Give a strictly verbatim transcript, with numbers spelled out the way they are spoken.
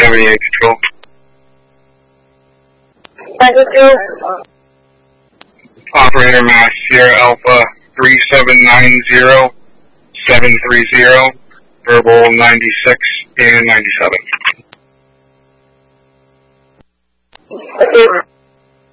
seventy-eight control. Operator Mass Sierra Alpha three seven nine zero seven three zero, verbal ninety-six and ninety-seven. Okay.